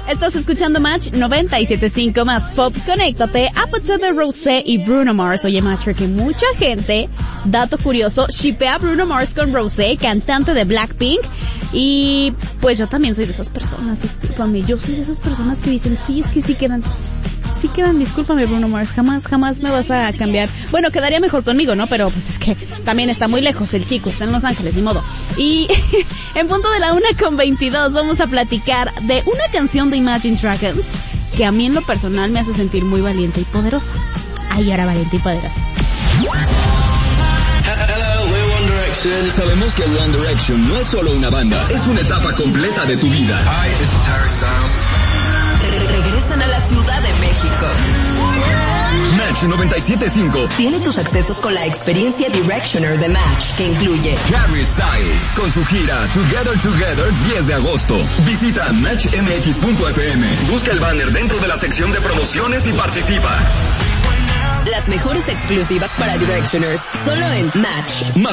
Estás escuchando Match 97.5 más pop. Conéctate a de Rosé y Bruno Mars. Oye, macho, que mucha gente, dato curioso, shippea a Bruno Mars con Rosé, cantante de Blackpink. Y pues yo también soy de esas personas, discúlpame. Yo soy de esas personas que dicen, sí, es que sí quedan, discúlpame Bruno Mars, jamás me vas a cambiar. Bueno, quedaría mejor conmigo, ¿no? Pero pues es que también está muy lejos el chico, está en Los Ángeles, ni modo. Y en punto de la 1:22 vamos a platicar de una canción de Imagine Dragons que a mí en lo personal me hace sentir muy valiente y poderosa. Ay, ahora valiente y poderosa. Sabemos que One Direction no es solo una banda, es una etapa completa de tu vida. Hi, this is Harry Styles. Regresan a la Ciudad de México. Match 97.5 tiene tus accesos con la experiencia Directioner de Match, que incluye Harry Styles con su gira Together 10 de agosto. Visita matchmx.fm, busca el banner dentro de la sección de promociones y participa. Las mejores exclusivas para Directioners, solo en Match. Más